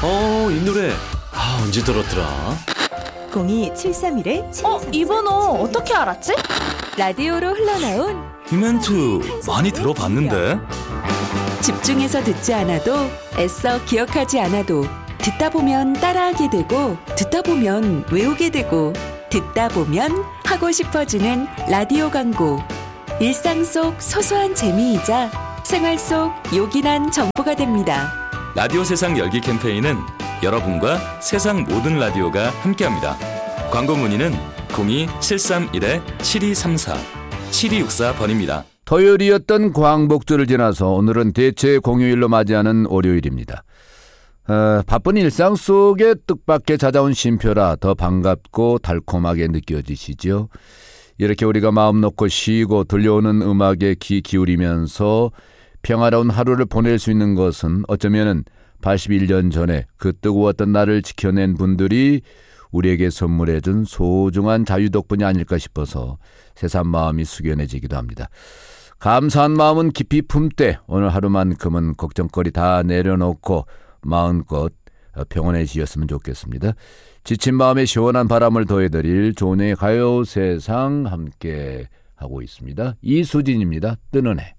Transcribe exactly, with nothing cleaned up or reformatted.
어, 이 노래 아, 언제 들었더라? 공이 칠삼일 어? 이 번호 어떻게 알았지? 라디오로 흘러나온 이 멘트 많이 들어봤는데. 집중해서 듣지 않아도 애써 기억하지 않아도 듣다 보면 따라하게 되고 듣다 보면 외우게 되고 듣다 보면 하고 싶어지는 라디오 광고. 일상 속 소소한 재미이자 생활 속 요긴한 정보가 됩니다. 라디오 세상 열기 캠페인은 여러분과 세상 모든 라디오가 함께합니다. 광고 문의는 공이 칠삼일 칠이삼사 칠이육사 번입니다. 토요일이었던 광복절을 지나서 오늘은 대체 공휴일로 맞이하는 월요일입니다. 어, 바쁜 일상 속에 뜻밖의 찾아온 쉼표라 더 반갑고 달콤하게 느껴지시죠? 이렇게 우리가 마음 놓고 쉬고 들려오는 음악에 귀 기울이면서 평화로운 하루를 보낼 수 있는 것은 어쩌면 팔십일 년 전에 그 뜨거웠던 날을 지켜낸 분들이 우리에게 선물해준 소중한 자유 덕분이 아닐까 싶어서 새삼 마음이 숙연해지기도 합니다. 감사한 마음은 깊이 품되 오늘 하루만큼은 걱정거리 다 내려놓고 마음껏 평온해지셨으면 좋겠습니다. 지친 마음에 시원한 바람을 더해드릴 조은의 가요세상 함께 하고 있습니다. 이수진입니다. 뜨는 해.